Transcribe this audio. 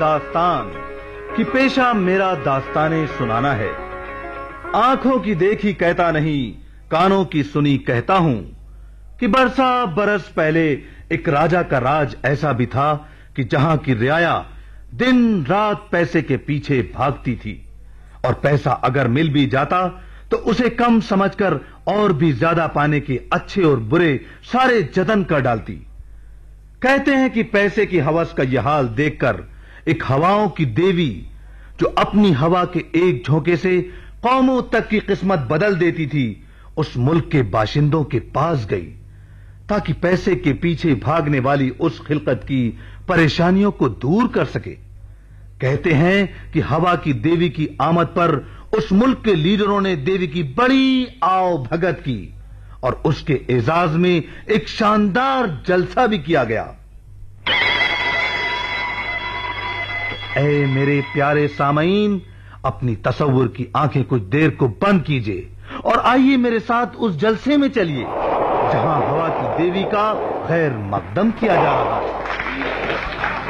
داستان کہ پیشہ میرا داستانے سنانا ہے. آنکھوں کی دیکھی کہتا نہیں، کانوں کی سنی کہتا ہوں کہ برسا برس پہلے ایک راجا کا راج ایسا بھی تھا کہ جہاں کی رعایا دن رات پیسے کے پیچھے بھاگتی تھی، اور پیسہ اگر مل بھی جاتا تو اسے کم سمجھ کر اور بھی زیادہ پانے کے اچھے اور برے سارے جتن کر ڈالتی. کہتے ہیں کہ پیسے کی ہوس کا یہ حال دیکھ کر ایک ہواؤں کی دیوی جو اپنی ہوا کے ایک جھونکے سے قوموں تک کی قسمت بدل دیتی تھی، اس ملک کے باشندوں کے پاس گئی تاکہ پیسے کے پیچھے بھاگنے والی اس خلقت کی پریشانیوں کو دور کر سکے. کہتے ہیں کہ ہوا کی دیوی کی آمد پر اس ملک کے لیڈروں نے دیوی کی بڑی آؤ بھگت کی اور اس کے اعزاز میں ایک شاندار جلسہ بھی کیا گیا. اے میرے پیارے سامعین، اپنی تصور کی آنکھیں کچھ دیر کو بند کیجئے اور آئیے میرے ساتھ اس جلسے میں چلیے جہاں ہوا کی دیوی کا خیر مقدم کیا جا رہا ہے.